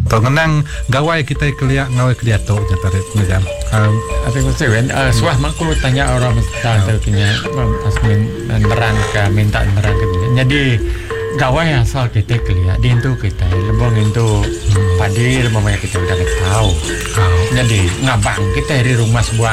Tau ngenang gawai kita keliak ngawai kediato tarik ngajar. Ate ko sewen suah makulu tanya orang mesti punya asmin nerang ke minta nerang ke dia. Jadi gawai asal kita keliak di itu kita lebong itu padir mamanya kita udah tahu. Jadi ngabang kita dari rumah sebuah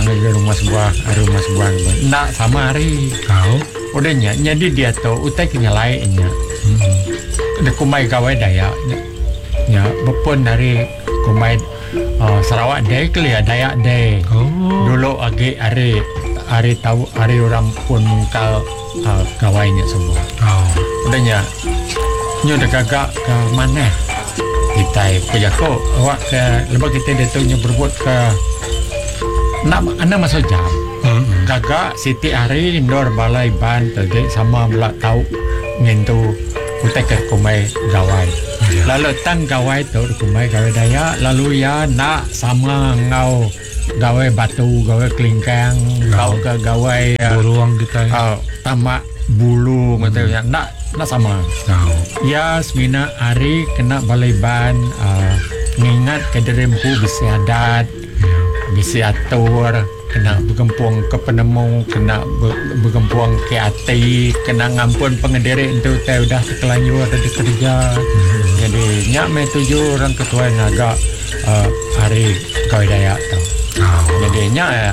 ndak sama hari. Udahnya jadi dia tuh utai kenyalainnya. Udah kumai gawai daya ya bepun dari kumai Sarawak day kelia Dayak day. Dulu agi hari tahu hari orang pun mungkal gawainya semua. Udahnya udah gagak ke mana kita pejako awak ke lebih kita datangnya berbuat ke nak masuk jam. Gagak Siti hari indoor balai ban tadi sama belak tahu ngentu utek ke kumai gawai. Lalu tang gawai tu kumai gawai daya lalu ya nak sama ngau gawai batu gawai kelingkang kau ke gawai buruang kita tamak bulu macamnya nak sama. Ya semina hari kena balai ban ngingat kederempu bisa adat bisa atur kena bergempuang ke penemu kena bergempuang ke hati kena ngampun pengendiri itu teh udah terkelanjur ada kerja. Jadi nyak me 7 orang ketua yang agak hari kawai Dayak tu. Jadi nyak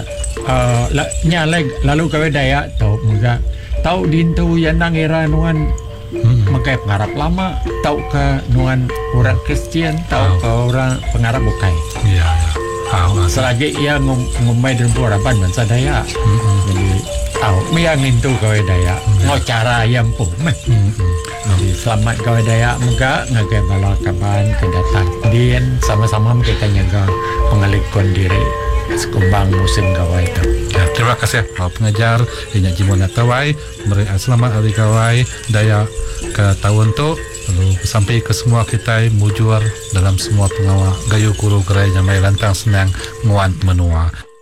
lalu kawai Dayak tu muka tahu dintu yang nang era nuan makai pengarap lama tahu ke nuan orang Kristian tahu ke orang pengarap bukai. Selagi ia ngumai dan harapan bangsa Dayak. Jadi tahu yang itu kawai Dayak mau cara yang pun jadi selamat kawai Dayak muka ngagai bala kaban kedatang dian sama-sama kita nyaga pengalikuan diri sekumbang musim kawai itu. Terima kasih pengajar Inyak Jimona Tawai beri selamat hari kawai Dayak ke tahun tu lalu sampai ke semua kita mujur dalam semua pengawal gayu guru gerai nyamai lantang senang nguan menua.